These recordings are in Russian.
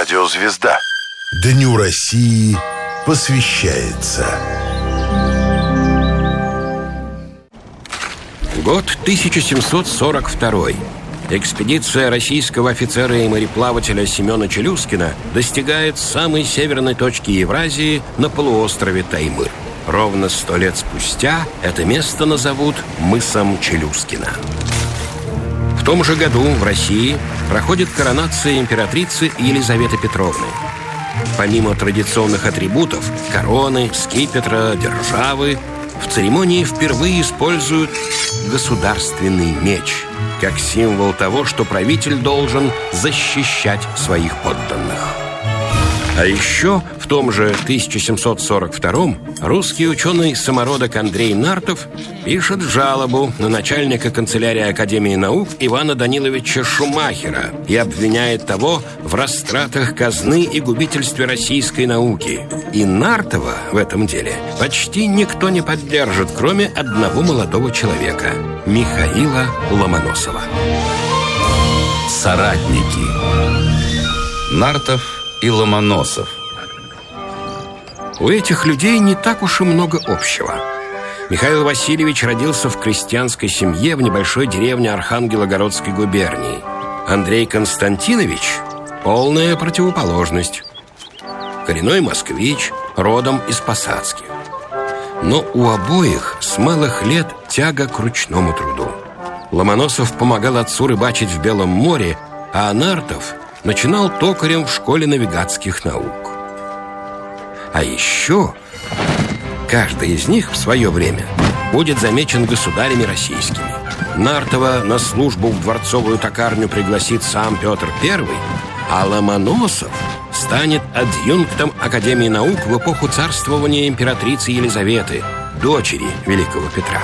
Радиозвезда. Дню России посвящается. Год 1742. Экспедиция российского офицера и мореплавателя Семена Челюскина достигает самой северной точки Евразии на полуострове Таймыр. Ровно 100 лет спустя это место назовут мысом Челюскина. В том же году в России проходит коронация императрицы Елизаветы Петровны. Помимо традиционных атрибутов – короны, скипетра, державы – в церемонии впервые используют государственный меч как символ того, что правитель должен защищать своих подданных. А еще в том же 1742-м русский ученый-самородок Андрей Нартов пишет жалобу на начальника канцелярии Академии наук Ивана Даниловича Шумахера и обвиняет того в растратах казны и губительстве российской науки. И Нартова в этом деле почти никто не поддержит, кроме одного молодого человека – Михаила Ломоносова. Соратники. Нартов и Ломоносов. У этих людей не так уж и много общего. Михаил Васильевич родился в крестьянской семье в небольшой деревне Архангелогородской губернии. Андрей Константинович – полная противоположность. Коренной москвич, родом из Посадских. Но у обоих с малых лет тяга к ручному труду. Ломоносов помогал отцу рыбачить в Белом море, а Нартов начинал токарем в школе навигатских наук. А еще каждый из них в свое время будет замечен государями российскими. Нартова на службу в дворцовую токарню пригласит сам Петр I, а Ломоносов станет адъюнктом Академии наук в эпоху царствования императрицы Елизаветы, дочери Великого Петра.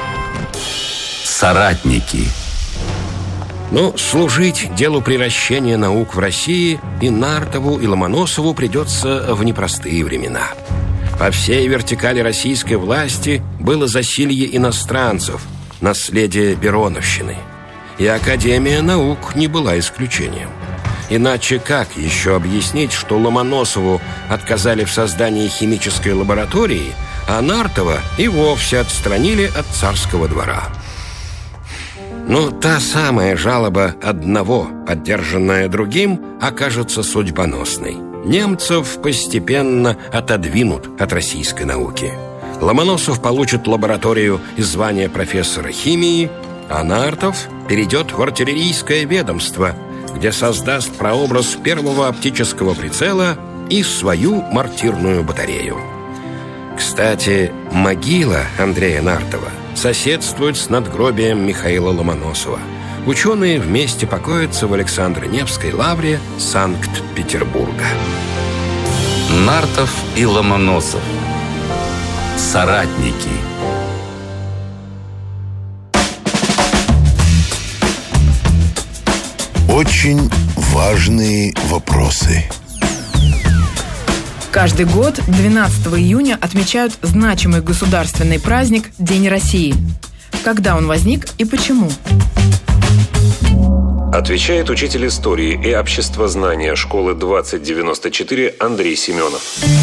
Соратники. Но служить делу приращения наук в России и Нартову, и Ломоносову придется в непростые времена. По всей вертикали российской власти было засилье иностранцев, наследие Бероновщины. И Академия наук не была исключением. Иначе как еще объяснить, что Ломоносову отказали в создании химической лаборатории, а Нартова и вовсе отстранили от царского двора? Но та самая жалоба одного, поддержанная другим, окажется судьбоносной. Немцев постепенно отодвинут от российской науки. Ломоносов получит лабораторию и звание профессора химии, а Нартов перейдет в артиллерийское ведомство, где создаст прообраз первого оптического прицела и свою мортирную батарею. Кстати, могила Андрея Нартова соседствует с надгробием Михаила Ломоносова. Ученые вместе покоятся в Александро-Невской лавре Санкт-Петербурга. Нартов и Ломоносов. Соратники. Очень важные вопросы. Каждый год 12 июня отмечают значимый государственный праздник День России. Когда он возник и почему? Отвечает учитель истории и обществознания школы 2094 Андрей Семенов.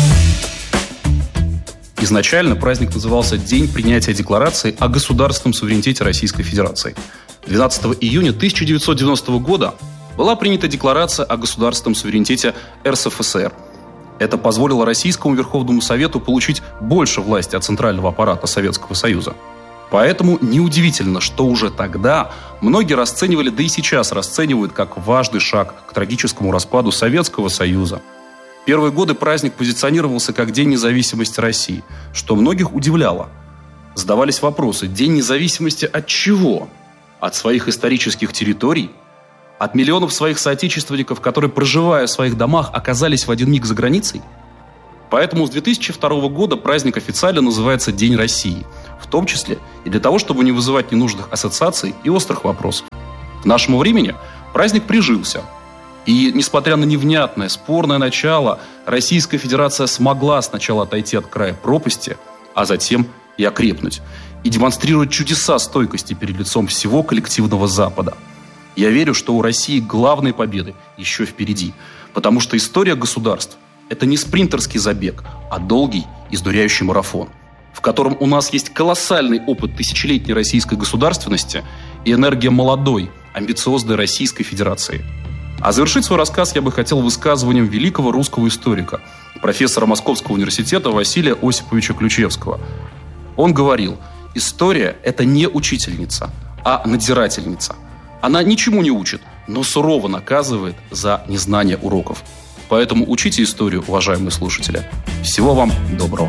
Изначально праздник назывался День принятия декларации о государственном суверенитете Российской Федерации. 12 июня 1990 года была принята декларация о государственном суверенитете РСФСР. Это позволило Российскому Верховному Совету получить больше власти от центрального аппарата Советского Союза. Поэтому неудивительно, что уже тогда многие расценивали, да и сейчас расценивают, как важный шаг к трагическому распаду Советского Союза. В первые годы праздник позиционировался как День независимости России, что многих удивляло. Задавались вопросы: День независимости от чего? От своих исторических территорий? От миллионов своих соотечественников, которые, проживая в своих домах, оказались в один миг за границей? Поэтому с 2002 года праздник официально называется День России, в том числе и для того, чтобы не вызывать ненужных ассоциаций и острых вопросов. К нашему времени праздник прижился. И, несмотря на невнятное, спорное начало, Российская Федерация смогла сначала отойти от края пропасти, а затем и окрепнуть, и демонстрировать чудеса стойкости перед лицом всего коллективного Запада. Я верю, что у России главные победы еще впереди, потому что история государств – это не спринтерский забег, а долгий, изнуряющий марафон, в котором у нас есть колоссальный опыт тысячелетней российской государственности и энергия молодой, амбициозной Российской Федерации. А завершить свой рассказ я бы хотел высказыванием великого русского историка, профессора Московского университета Василия Осиповича Ключевского. Он говорил: история – это не учительница, а надзирательница. Она ничему не учит, но сурово наказывает за незнание уроков. Поэтому учите историю, уважаемые слушатели. Всего вам доброго.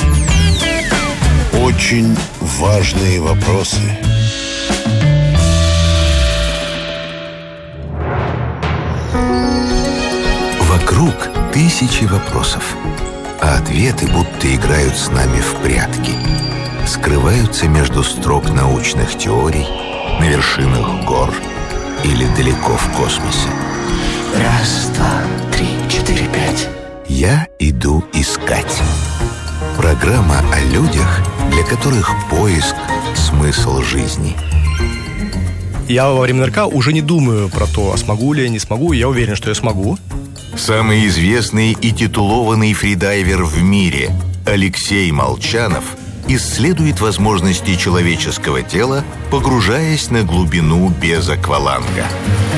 Очень важные вопросы. Вокруг тысячи вопросов, а ответы будто играют с нами в прятки. Скрываются между строк научных теорий, на вершинах гор или далеко в космосе. Раз, два, три, четыре, пять. Я иду искать. Программа о людях, для которых поиск – смысл жизни. Я во время НРК уже не думаю про то, а смогу ли я, не смогу. Я уверен, что я смогу. Самый известный и титулованный фридайвер в мире Алексей Молчанов исследует возможности человеческого тела, погружаясь на глубину без акваланга.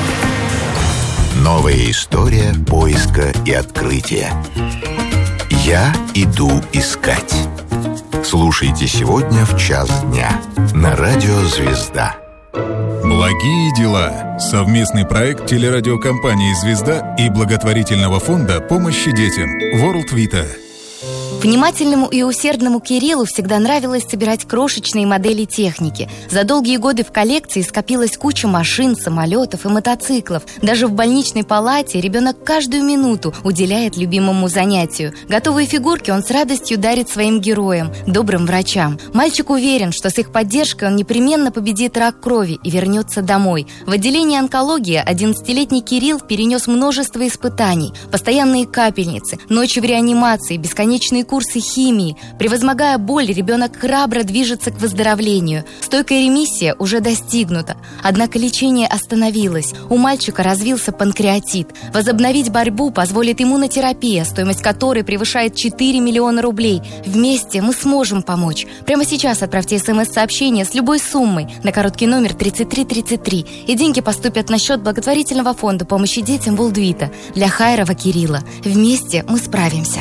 Новая история поиска и открытия. Я иду искать. Слушайте сегодня в 1:00 дня на радио «Звезда». Благие дела. Совместный проект телерадиокомпании «Звезда» и благотворительного фонда помощи детям World Vita. Внимательному и усердному Кириллу всегда нравилось собирать крошечные модели техники. За долгие годы в коллекции скопилась куча машин, самолетов и мотоциклов. Даже в больничной палате ребенок каждую минуту уделяет любимому занятию. Готовые фигурки он с радостью дарит своим героям, добрым врачам. Мальчик уверен, что с их поддержкой он непременно победит рак крови и вернется домой. В отделении онкологии 11-летний Кирилл перенес множество испытаний. Постоянные капельницы, ночи в реанимации, бесконечные курсы химии. Превозмогая боль, ребенок храбро движется к выздоровлению. Стойкая ремиссия уже достигнута. Однако лечение остановилось. У мальчика развился панкреатит. Возобновить борьбу позволит иммунотерапия, стоимость которой превышает 4 миллиона рублей. Вместе мы сможем помочь. Прямо сейчас отправьте СМС-сообщение с любой суммой на короткий номер 3333, и деньги поступят на счет благотворительного фонда помощи детям World Vita для Хайрова Кирилла. Вместе мы справимся.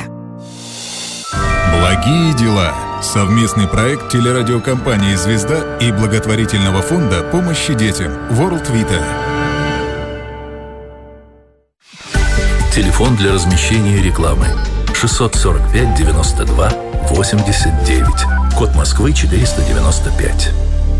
Благие дела. Совместный проект телерадиокомпании «Звезда» и благотворительного фонда помощи детям World Vita. Телефон для размещения рекламы 645 92 89. Код Москвы 495.